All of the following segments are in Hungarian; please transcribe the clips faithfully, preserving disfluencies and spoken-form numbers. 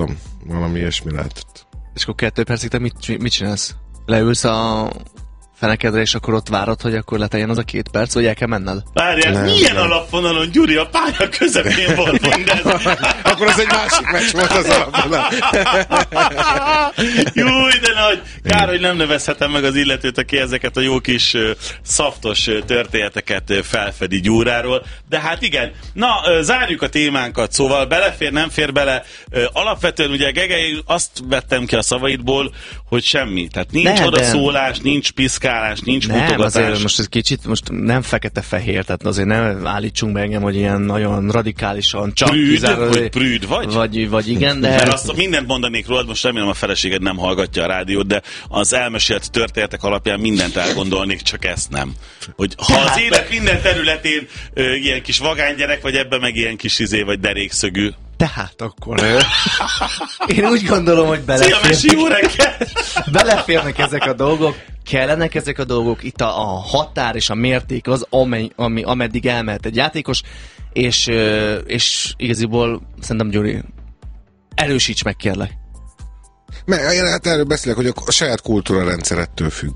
valami ilyesmi lehetett. És akkor kettő percig te mit, mit csinálsz? Leülsz a fenekedre, és akkor ott várod, hogy akkor leteljen az a két perc, vagy el kell menned? Várjál, nem, milyen nem. Alapvonalon, Gyuri, a pálya közepén volt minden. Akkor az egy másik meccs volt az alapvonal. Júj, de nagy. Kár, hogy nem nevezhetem meg az illetőt, aki ezeket a jó kis uh, szaftos uh, történeteket uh, felfedi Gyúráról. De hát igen, na, uh, zárjuk a témánkat, szóval belefér, nem fér bele. Uh, alapvetően ugye Gegely, azt vettem ki a szavaidból, hogy semmi. Tehát nincs ne, odaszólás, de... nincs piszkálás, nincs nem, mutogatás. Azért most egy kicsit, most nem fekete-fehér, tehát azért nem állítsunk be engem, hogy ilyen nagyon radikálisan csak prűd, kizárólag, hogy prűd vagy? Vagy, vagy igen, de... Mert azt mindent mondanék rólad, most remélem a feleséged nem hallgatja a rádiót, de az elmesélt történetek alapján mindent elgondolnék, csak ezt nem. Hogy ha az élet minden területén ö, ilyen kis vagánygyerek, vagy ebben meg ilyen kis izé, vagy derékszögű. Tehát akkor én úgy gondolom, hogy beleférnek, beleférnek ezek a dolgok, kellenek ezek a dolgok, itt a, a határ és a mérték az, amely, ami, ameddig elmehet egy játékos, és, és igaziból szerintem Gyuri, erősíts meg, kérlek. Mert én hát erről beszélek, hogy a saját kultúrarendszer ettől függ.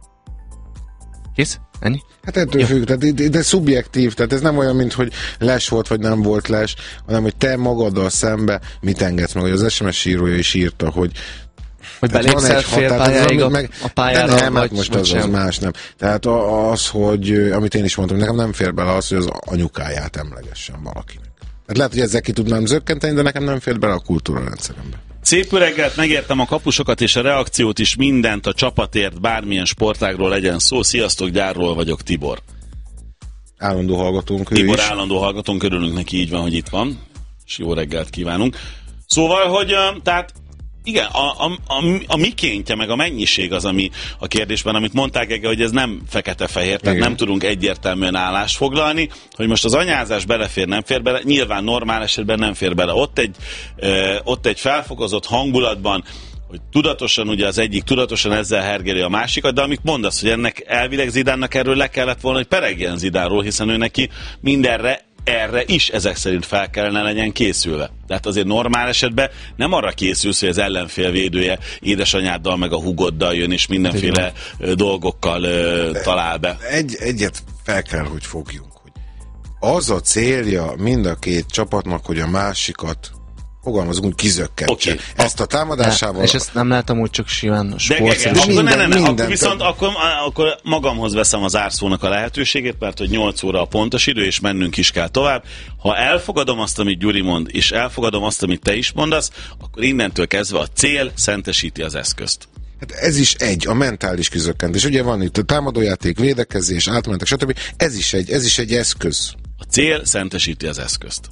Kész? Ennyi? Hát ettől ja. függ, tehát de, de szubjektív, tehát ez nem olyan, mint hogy les volt, vagy nem volt les, hanem hogy te magaddal szembe mit engedsz meg, hogy az es em es írója is írta, hogy hogy belépszel félpályáig a, meg, a pályára, nem, vagy, most vagy az, sem. Az más nem. Tehát az, hogy amit én is mondtam, nekem nem fér bele az, hogy az anyukáját emlegessen valakinek. Hát lehet, hogy ezzel ki tudnám zökkenteni, de nekem nem fér bele a kultúrarendszerembe. Szép reggelt, megértem a kapusokat és a reakciót is, mindent a csapatért, bármilyen sportágról legyen szó. Sziasztok, Gyárról vagyok, Tibor. Állandó hallgatónk ő Tibor is. állandó hallgatónk, örülünk neki, így van, hogy itt van, és jó reggelt kívánunk. Szóval, hogy tehát igen, a, a, a, a mikéntje meg a mennyiség az, ami a kérdésben, amit mondták, Ege, hogy ez nem fekete-fehér, tehát igen. Nem tudunk egyértelműen állást foglalni, hogy most az anyázás belefér, nem fér bele, nyilván normál esetben nem fér bele. Ott egy, ö, ott egy felfokozott hangulatban, hogy tudatosan, ugye az egyik tudatosan ezzel hergeli a másikat, de amit mondasz, hogy ennek elvileg Zidánnak erről le kellett volna, hogy peregjen Zidánról, hiszen ő neki mindenre erre is ezek szerint fel kellene legyen készülve. Tehát azért normál esetben nem arra készülsz, hogy az ellenfél védője édesanyáddal meg a hugoddal jön, és mindenféle dolgokkal uh, talál be. Egy, egyet fel kell, hogy fogjunk, hogy az a célja mind a két csapatnak, hogy a másikat fogalmazunk, kizökkentse. Okay. Ezt a támadásával... De, és ezt nem látom úgy csak simán sportszerűen. Akkor ne, ne, ne, akkor viszont akkor, akkor magamhoz veszem az árszónak a lehetőségét, mert hogy nyolc óra a pontos idő, és mennünk is kell tovább. Ha elfogadom azt, amit Gyuri mond, és elfogadom azt, amit te is mondasz, akkor innentől kezdve a cél szentesíti az eszközt. Hát ez is egy, a mentális kizökkentés. Ugye van itt a támadójáték, védekezés, átmentek, stb. Ez is egy, ez is egy eszköz. A cél szentesíti az eszközt.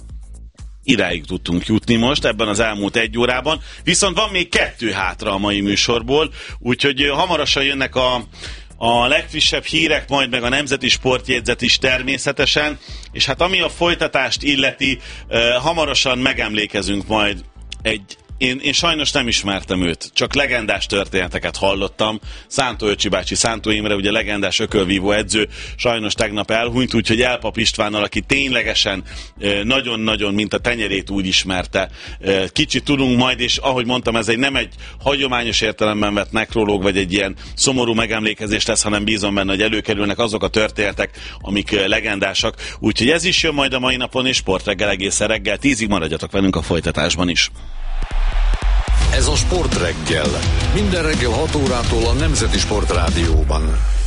Idáig tudtunk jutni most ebben az elmúlt egy órában, viszont van még kettő hátra a mai műsorból, úgyhogy hamarosan jönnek a, a legfrissebb hírek, majd meg a Nemzeti Sportjegyzet is természetesen, és hát ami a folytatást illeti, eh, hamarosan megemlékezünk majd egy Én, én sajnos nem ismertem őt, csak legendás történeteket hallottam. Szántó Öcsi bácsi, Szántó Imre, ugye legendás ökölvívó edző, sajnos tegnap elhunyt, úgyhogy Elpap Istvánnal, aki ténylegesen nagyon-nagyon, mint a tenyerét úgy ismerte. Kicsit tudunk majd, és ahogy mondtam, ez egy nem egy hagyományos értelemben vett nekrológ, vagy egy ilyen szomorú megemlékezés lesz, hanem bízom benne, hogy előkerülnek azok a történetek, amik legendásak. Úgyhogy ez is jön majd a mai napon, és Sportreggel egészen reggel tízig maradjatok velünk a folytatásban is. Ez a Sportreggel. Minden reggel hat órától a Nemzeti Sport Rádióban.